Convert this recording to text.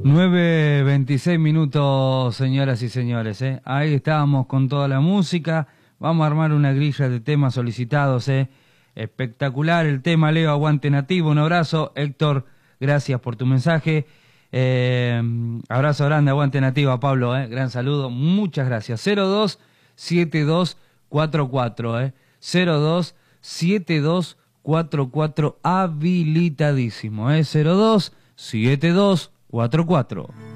9:26 minutos, señoras y señores, ¿eh? Ahí estábamos con toda la música. Vamos a armar una grilla de temas solicitados, ¿eh? Espectacular el tema, Leo, aguante nativo. Un abrazo, Héctor, gracias por tu mensaje. Abrazo grande, aguante nativo a Pablo, gran saludo, muchas gracias. 027244, 027244 habilitadísimo, 027244.